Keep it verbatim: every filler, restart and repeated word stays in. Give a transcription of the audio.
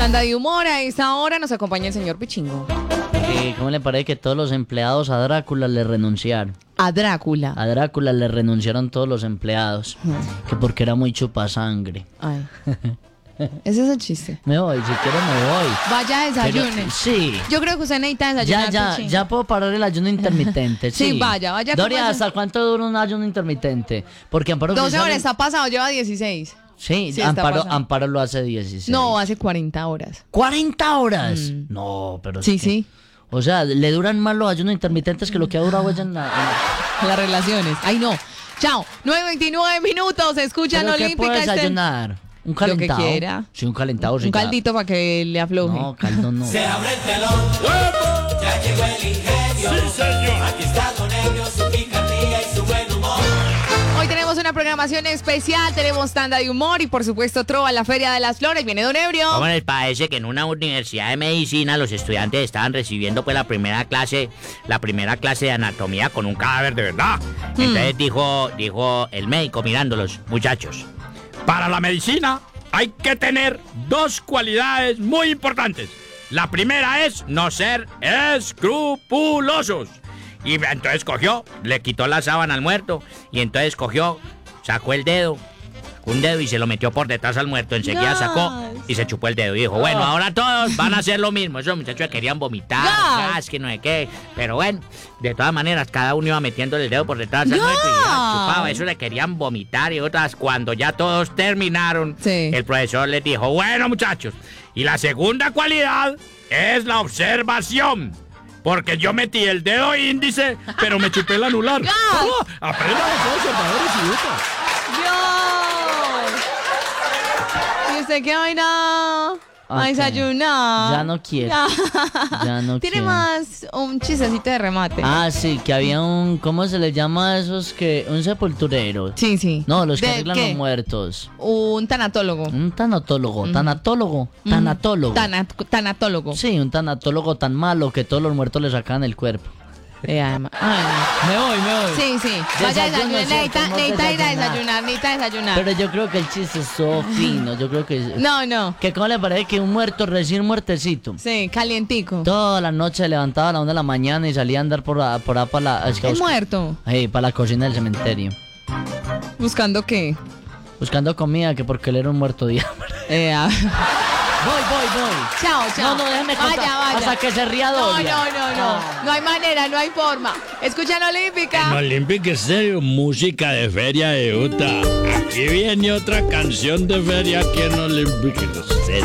Tanda de humor, a esta hora nos acompaña el señor Pichingo. Eh, ¿Cómo le parece que todos los empleados a Drácula le renunciaron? A Drácula. A Drácula le renunciaron todos los empleados. Que porque era muy chupasangre. Ay. Ese es el chiste. Me voy, si quiero me voy. Vaya, desayune. Pero, sí. Yo creo que usted necesita desayunar. Ya, ya, Pichingo. ya puedo parar el ayuno intermitente. Sí, Sí, vaya, vaya, Doria, ¿cómo ¿hasta cuánto dura un ayuno intermitente? Porque Amparo... doce Grisales- horas, está pasado, lleva dieciséis. Sí, Sí, está Amparo, pasado. Amparo lo hace dieciséis. No, hace cuarenta horas. ¿cuarenta horas? Mm. No, pero... es Sí, que- sí. O sea, le duran más los ayunos intermitentes que lo que ha durado ella en la... en la- Las relaciones. Ay, no. Chao. nueve veintinueve minutos. Escuchan ¿Pero qué Olímpica. puedo este- desayunar? ¿Un Lo que calentado? quiera. Sí, un calentado. sí, Un ya. caldito para que le afloje. No, caldo no. Se abre el telón, ya llegó el ingenio. Sí, señor. Aquí está Don Elio, su picardía y su buen humor. Hoy tenemos una programación especial. Tenemos tanda de humor y, por supuesto, Trova, la Feria de las Flores. Viene Don Ebrio. ¿Cómo les parece que en una universidad de medicina los estudiantes estaban recibiendo pues la primera clase, la primera clase de anatomía con un cadáver de verdad? Entonces dijo, dijo el médico mirándolos, muchachos, para la medicina hay que tener dos cualidades muy importantes. La primera es no ser escrupulosos. Y entonces cogió, le quitó la sábana al muerto y entonces cogió, sacó el dedo, un dedo y se lo metió por detrás al muerto. Enseguida Gas. sacó y se chupó el dedo y dijo, bueno, ahora todos van a hacer lo mismo. Esos muchachos querían vomitar, Gas. gas, que no sé qué. Pero bueno, de todas maneras, cada uno iba metiendo el dedo por detrás al Gas. muerto y ya chupaba. Eso le querían vomitar y otras. Cuando ya todos terminaron, Sí. el profesor les dijo, bueno, muchachos, y la segunda cualidad es la observación. Porque yo metí el dedo índice, pero me chupé el anular. ¡Gas! Oh, apenas los observadores, idiota. Dios. ¿Y usted qué va a ir a, a Ok. desayunar? Ya no quiero. Ya no Tiene quiero. más un chistecito de remate. Ah, sí, que había un... ¿Cómo se le llama a esos que...? Un sepulturero. Sí, sí. No, los que ¿De arreglan qué? los muertos. Un tanatólogo. Un tanatólogo. Tanatólogo. Tanatólogo. Tana- tanatólogo. Sí, un tanatólogo tan malo que todos los muertos le sacan el cuerpo. Eh, además- ay, no. Me voy, me voy. Sí, sí. Vaya a Desayuno, desayunar. sí, Necesita, tenemos necesita ir a desayunar. desayunar. Necesita desayunar. Pero yo creo que el chiste estuvo fino. Yo creo que... No, no. Que cómo le parece que un muerto recién muertecito. Sí, calientico. Toda la noche se levantaba a la una de la mañana y salía a andar por, a- por ahí para la... es que El busca- muerto. Ey, para la cocina del cementerio. ¿Buscando qué? Buscando comida, que porque él era un muerto de hambre. Eh, ah. Voy, voy, voy. Chao, chao. No, no, déjeme contar. Vaya, vaya. Hasta que se ría No, Doria. no, no, no. No hay manera, no hay forma. Escuchan Olímpica. En Olímpica Estéreo, música de feria de Utah. Aquí viene otra canción de feria aquí en Olímpica Estéreo.